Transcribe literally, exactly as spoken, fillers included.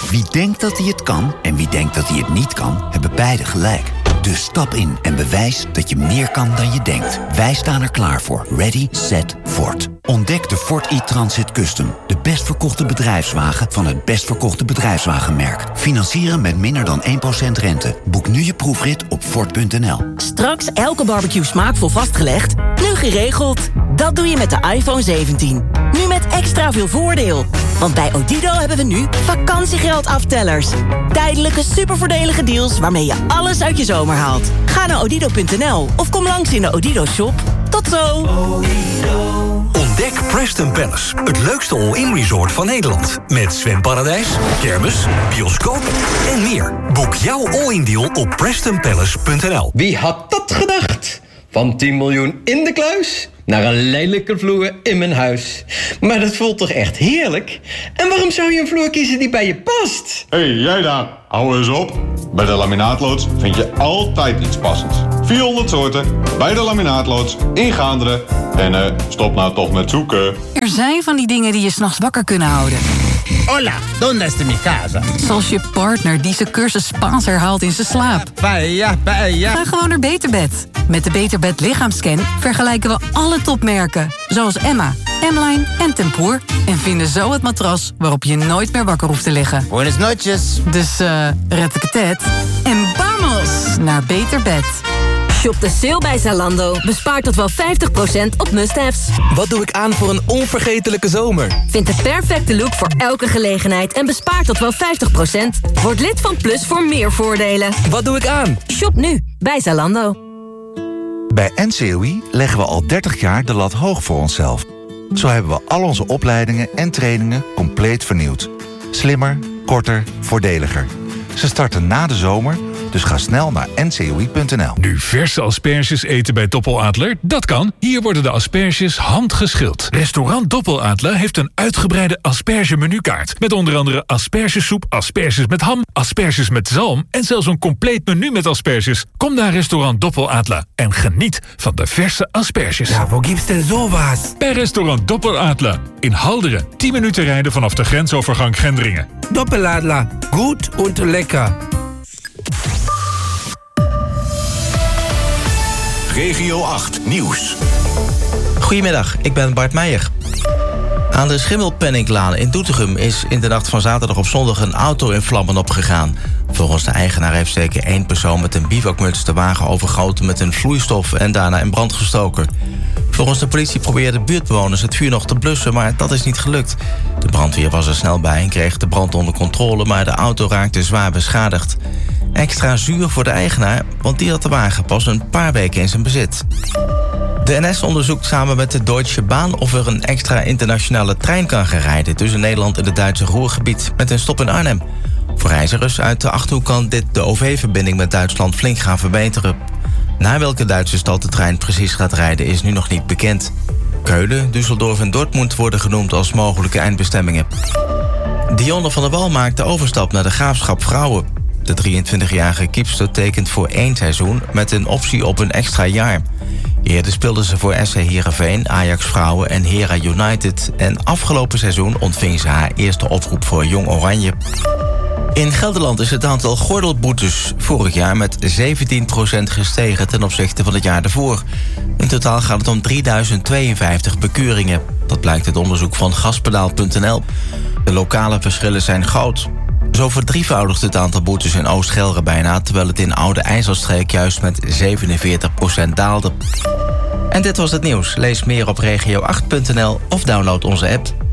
Wie denkt dat hij het kan en wie denkt dat hij het niet kan, hebben beide gelijk. Dus stap in en bewijs dat je meer kan dan je denkt. Wij staan er klaar voor. Ready, set, Ford. Ontdek de Ford e-Transit Custom. De best verkochte bedrijfswagen van het best verkochte bedrijfswagenmerk. Financieren met minder dan één procent rente. Boek nu je proefrit op Ford punt n l. Straks elke barbecue smaakvol vastgelegd? Nu geregeld. Dat doe je met de iPhone zeventien. Nu met extra veel voordeel. Want bij Odido hebben we nu vakantiegeldaftellers. Tijdelijke supervoordelige deals waarmee je alles uit je zomer haalt. Ga naar odido punt n l of kom langs in de Odido shop. Tot zo! Ontdek Preston Palace, het leukste all-in resort van Nederland. Met zwemparadijs, kermis, bioscoop en meer. Boek jouw all-in deal op preston palace punt n l. Wie had dat gedacht? Van tien miljoen in de kluis naar een lelijke vloer in mijn huis. Maar dat voelt toch echt heerlijk? En waarom zou je een vloer kiezen die bij je past? Hé, hey, jij daar, hou eens op. Bij de Laminaatloods vind je altijd iets passends. vierhonderd soorten, bij de Laminaatloods, in Gaanderen. En uh, stop nou toch met zoeken. Er zijn van die dingen die je 's nachts wakker kunnen houden. Hola, ¿dónde está mi casa? Zoals je partner die zijn cursus Spaans herhaalt in zijn slaap. Paella, paella. Ga gewoon naar Beterbed. Met de Beterbed lichaamscan vergelijken we alle topmerken. Zoals Emma, M-Line en Tempoor. En vinden zo het matras waarop je nooit meer wakker hoeft te liggen. Buenas noches. Dus eh, uh, red ik het het. En vamos naar Beterbed. Shop de sale bij Zalando. Bespaar tot wel vijftig procent op must-haves. Wat doe ik aan voor een onvergetelijke zomer? Vind de perfecte look voor elke gelegenheid en bespaar tot wel vijftig procent. Word lid van Plus voor meer voordelen. Wat doe ik aan? Shop nu bij Zalando. Bij N C O I leggen we al dertig jaar de lat hoog voor onszelf. Zo hebben we al onze opleidingen en trainingen compleet vernieuwd. Slimmer, korter, voordeliger. Ze starten na de zomer, dus ga snel naar n c o i punt n l. Nu verse asperges eten bij Doppeladler? Dat kan. Hier worden de asperges handgeschild. Restaurant Doppeladler heeft een uitgebreide aspergemenukaart. Met onder andere aspergesoep, asperges met ham, asperges met zalm en zelfs een compleet menu met asperges. Kom naar restaurant Doppeladler en geniet van de verse asperges. Ja, wo gibt's denn sowas? Bij restaurant Doppeladler in Halderen. tien minuten rijden vanaf de grensovergang Gendringen. Doppeladler, goed en lekker. Regio acht Nieuws. Goedemiddag, ik ben Bart Meijer. Aan de Schimmelpenninglaan in Doetinchem is in de nacht van zaterdag op zondag een auto in vlammen opgegaan. Volgens de eigenaar heeft zeker één persoon met een bivakmuts de wagen overgoten met een vloeistof en daarna in brand gestoken. Volgens de politie probeerden buurtbewoners het vuur nog te blussen, maar dat is niet gelukt. De brandweer was er snel bij en kreeg de brand onder controle, maar de auto raakte zwaar beschadigd. Extra zuur voor de eigenaar, want die had de wagen pas een paar weken in zijn bezit. De N S onderzoekt samen met de Deutsche Bahn of er een extra internationale trein kan gaan rijden tussen Nederland en het Duitse Ruhrgebied met een stop in Arnhem. Voor reizigers uit de Achterhoek kan dit de O V-verbinding met Duitsland flink gaan verbeteren. Naar welke Duitse stad de trein precies gaat rijden is nu nog niet bekend. Keulen, Düsseldorf en Dortmund worden genoemd als mogelijke eindbestemmingen. Dionne van der Wal maakt de overstap naar de Graafschap Vrouwen. De drieëntwintigjarige keepster tekent voor één seizoen met een optie op een extra jaar. Eerder speelde ze voor S C Heerenveen, Ajax Vrouwen en Hera United. En afgelopen seizoen ontving ze haar eerste oproep voor Jong Oranje. In Gelderland is het aantal gordelboetes vorig jaar met zeventien procent gestegen ten opzichte van het jaar daarvoor. In totaal gaat het om drieduizend tweeënvijftig bekeuringen. Dat blijkt uit onderzoek van gaspedaal punt n l. De lokale verschillen zijn groot. Zo verdrievoudigt het aantal boetes in Oost-Gelre bijna, terwijl het in Oude IJsselstreek juist met zevenenveertig procent daalde. En dit was het nieuws. Lees meer op regio acht punt n l of download onze app.